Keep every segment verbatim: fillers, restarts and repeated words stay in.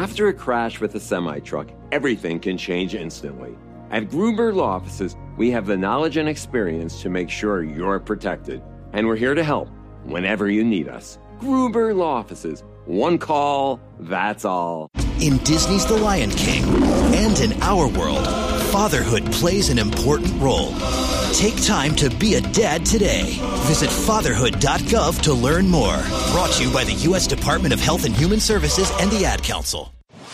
After a crash with a semi-truck, everything can change instantly. At Gruber Law Offices, we have the knowledge and experience to make sure you're protected. And we're here to help whenever you need us. Gruber Law Offices. One call, that's all. In Disney's The Lion King and in our world, fatherhood plays an important role. Take time to be a dad today. Visit fatherhood dot gov to learn more. Brought to you by the U S Department of Health and Human Services and the Ad Council.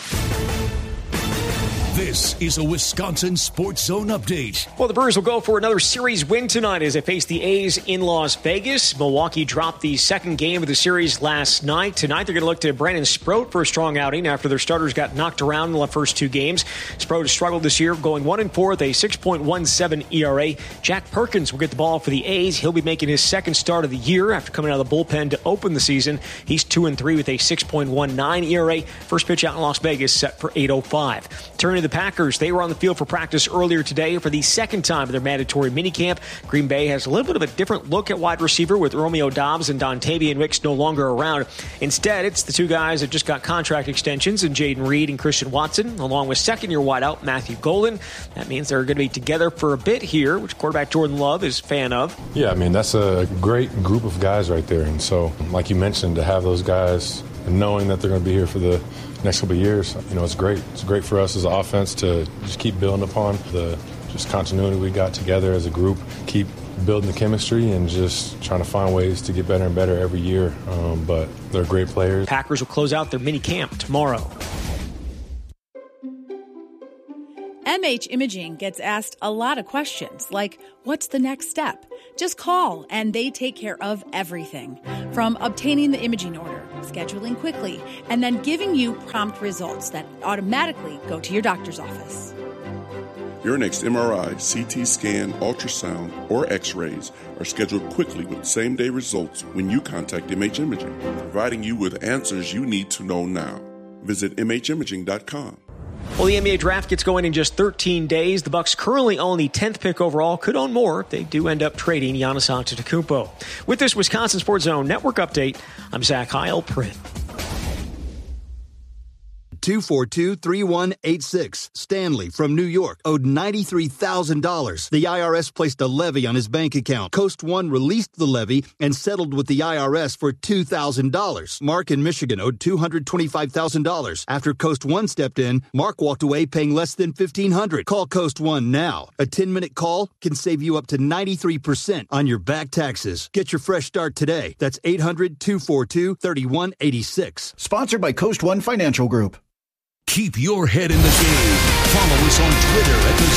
This is a Wisconsin Sports Zone update. Well, the Brewers will go for another series win tonight as they face the A's in Las Vegas. Milwaukee dropped the second game of the series last night. Tonight, they're going to look to Brandon Sproat for a strong outing after their starters got knocked around in the first two games. Sproat has struggled this year, going one and four with a six point one seven E R A. Jack Perkins will get the ball for the A's. He'll be making his second start of the year after coming out of the bullpen to open the season. He's two and three with a six point one nine E R A. First pitch out in Las Vegas set for eight oh five. Turning to the Packers, they were on the field for practice earlier today for the second time of their mandatory minicamp. Green Bay has a little bit of a different look at wide receiver with Romeo Doubs and Dontavian Wicks no longer around. Instead, it's the two guys that just got contract extensions in Jaden Reed and Christian Watson, along with second-year wideout Matthew Golden. That means they're going to be together for a bit here, which quarterback Jordan Love is a fan of. Yeah, I mean, that's a great group of guys right there. And so, like you mentioned, to have those guys and knowing that they're going to be here for the next couple of years, you know, it's great. It's great for us as an offense to just keep building upon the just continuity we got together as a group, keep building the chemistry and just trying to find ways to get better and better every year. Um, but they're great players. Packers will close out their mini camp tomorrow. M H Imaging gets asked a lot of questions, like, what's the next step? Just call, and they take care of everything. From obtaining the imaging order, scheduling quickly, and then giving you prompt results that automatically go to your doctor's office. Your next M R I, C T scan, ultrasound, or x-rays are scheduled quickly with same-day results when you contact M H Imaging, providing you with answers you need to know now. Visit M H imaging dot com. Well, the N B A draft gets going in just thirteen days. The Bucks currently own the tenth pick overall. Could own more if they do end up trading Giannis Antetokounmpo. With this Wisconsin Sports Zone Network update, I'm Zach Heilprin. two four two, three one eight six. Stanley from New York owed ninety-three thousand dollars. The I R S placed a levy on his bank account. Coast One released the levy and settled with the I R S for two thousand dollars. Mark in Michigan owed two hundred twenty-five thousand dollars. After Coast One stepped in, Mark walked away paying less than fifteen hundred dollars. Call Coast One now. A ten-minute call can save you up to ninety-three percent on your back taxes. Get your fresh start today. That's eight hundred, two four two, three one eight six. Sponsored by Coast One Financial Group. Keep your head in the game. Follow us on Twitter at the